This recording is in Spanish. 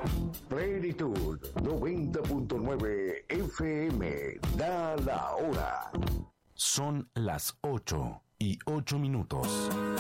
Plenitud 90.9 FM. Da la hora. Son las 8:08.